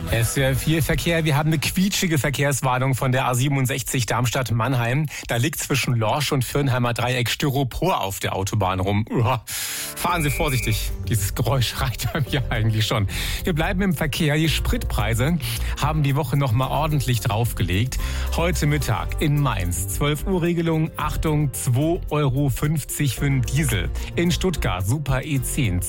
SWR 4 Verkehr. Wir haben eine quietschige Verkehrswarnung von der A67 Darmstadt-Mannheim. Da liegt zwischen Lorsch und Firnheimer Dreieck Styropor auf der Autobahn rum. Uah. Fahren Sie vorsichtig. Dieses Geräusch reicht bei mir eigentlich schon. Wir bleiben im Verkehr. Die Spritpreise haben die Woche noch mal ordentlich draufgelegt. Heute Mittag in Mainz 12-Uhr-Regelung. Achtung, 2,50 € für einen Diesel. In Stuttgart Super E10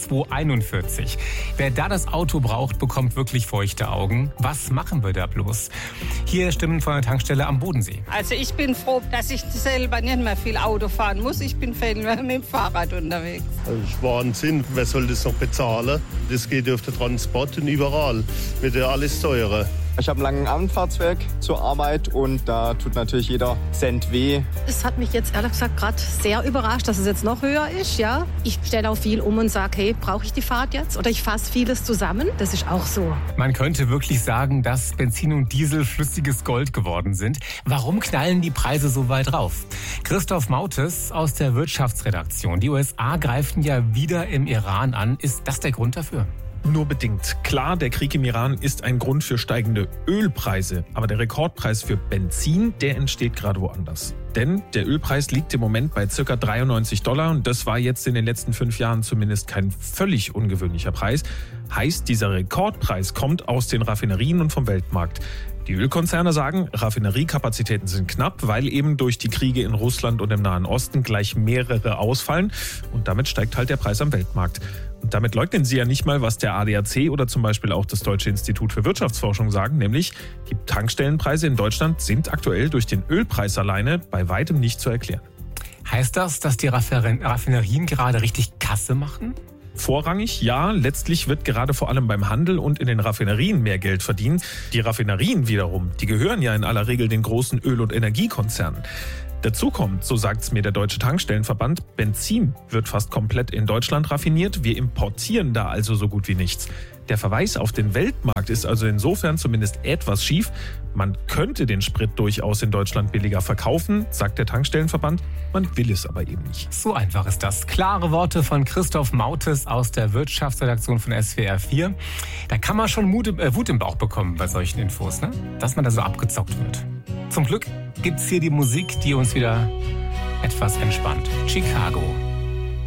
2,41 €. Wer da das Auto braucht, bekommt wirklich feuchte Augen. Was machen wir da bloß? Hier Stimmen von der Tankstelle am Bodensee. Also ich bin froh, dass ich selber nicht mehr viel Auto fahren muss. Ich bin viel mit dem Fahrrad unterwegs. Das ist Wahnsinn. Wer soll das noch bezahlen? Das geht auf den Transport und überall. Wird ja alles teurer. Ich habe einen langen Anfahrtsweg zur Arbeit und da tut natürlich jeder Cent weh. Es hat mich jetzt ehrlich gesagt gerade sehr überrascht, dass es jetzt noch höher ist. Ja, ich stelle auch viel um und sage, hey, brauche ich die Fahrt jetzt? Oder ich fasse vieles zusammen. Das ist auch so. Man könnte wirklich sagen, dass Benzin und Diesel flüssiges Gold geworden sind. Warum knallen die Preise so weit rauf? Christoph Mautes aus der Wirtschaftsredaktion. Die USA greifen ja wieder im Iran an. Ist das der Grund dafür? Nur bedingt. Klar, der Krieg im Iran ist ein Grund für steigende Ölpreise. Aber der Rekordpreis für Benzin, der entsteht gerade woanders. Denn der Ölpreis liegt im Moment bei ca. $93 und das war jetzt in den letzten 5 Jahren zumindest kein völlig ungewöhnlicher Preis. Heißt, dieser Rekordpreis kommt aus den Raffinerien und vom Weltmarkt. Die Ölkonzerne sagen, Raffineriekapazitäten sind knapp, weil eben durch die Kriege in Russland und im Nahen Osten gleich mehrere ausfallen. Und damit steigt halt der Preis am Weltmarkt. Und damit leugnen sie ja nicht mal, was der ADAC oder zum Beispiel auch das Deutsche Institut für Wirtschaftsforschung sagen, nämlich die Tankstellenpreise in Deutschland sind aktuell durch den Ölpreis alleine bei weitem nicht zu erklären. Heißt das, dass die Raffinerien gerade richtig Kasse machen? Vorrangig, ja. Letztlich wird gerade vor allem beim Handel und in den Raffinerien mehr Geld verdient. Die Raffinerien wiederum, die gehören ja in aller Regel den großen Öl- und Energiekonzernen. Dazu kommt, so sagt es mir der Deutsche Tankstellenverband, Benzin wird fast komplett in Deutschland raffiniert. Wir importieren da also so gut wie nichts. Der Verweis auf den Weltmarkt ist also insofern zumindest etwas schief. Man könnte den Sprit durchaus in Deutschland billiger verkaufen, sagt der Tankstellenverband. Man will es aber eben nicht. So einfach ist das. Klare Worte von Christoph Mautes aus der Wirtschaftsredaktion von SWR 4. Da kann man schon Wut im Bauch bekommen bei solchen Infos, ne? Dass man da so abgezockt wird. Zum Glück gibt's hier die Musik, die uns wieder etwas entspannt. Chicago.